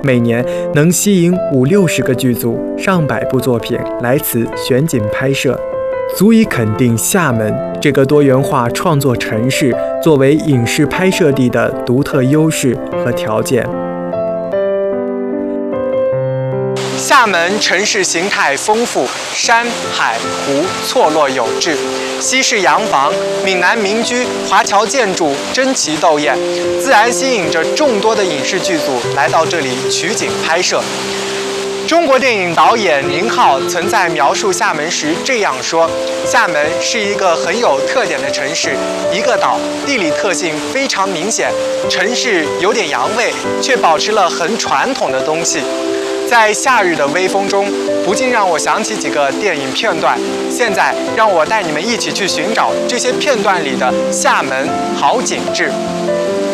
每年能吸引50-60个剧组、上百部作品来此选景拍摄，足以肯定厦门这个多元化创作城市作为影视拍摄地的独特优势和条件。厦门城市形态丰富，山海湖错落有致，西式洋房、闽南民居、华侨建筑争奇斗艳，自然吸引着众多的影视剧组来到这里取景拍摄。中国电影导演宁浩曾在描述厦门时这样说：厦门是一个很有特点的城市，一个岛，地理特性非常明显，城市有点洋味，却保持了很传统的东西。在夏日的微风中，不禁让我想起几个电影片段。现在，让我带你们一起去寻找这些片段里的厦门好景致。